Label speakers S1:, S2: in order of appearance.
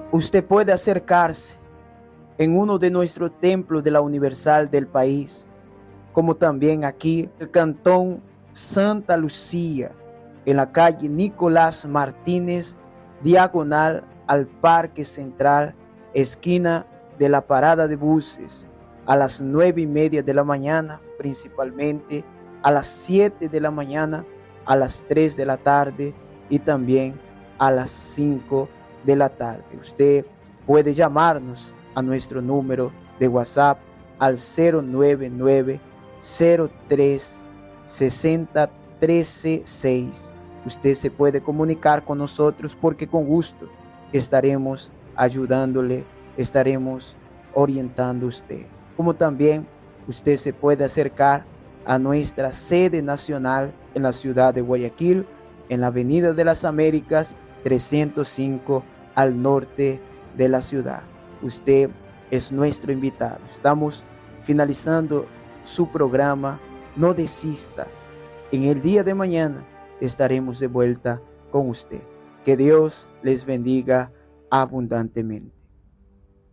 S1: Usted puede acercarse en uno de nuestros templos de la Universal del país, como también aquí, el Cantón Santa Lucía, en la calle Nicolás Martínez, diagonal al Parque Central, esquina de la parada de buses, a las 9:30 de la mañana, principalmente a las 7 de la mañana, a las 3 de la tarde y también a las 5 de la tarde. Usted puede llamarnos a nuestro número de WhatsApp al 099 03 60 13 6. Usted se puede comunicar con nosotros porque con gusto estaremos ayudándole, estaremos orientando a usted. Como también usted se puede acercar a nuestra sede nacional en la ciudad de Guayaquil, en la Avenida de las Américas 305 al norte de la ciudad. Usted es nuestro invitado. Estamos finalizando su programa. No desista. En el día de mañana estaremos de vuelta con usted. Que Dios les bendiga abundantemente.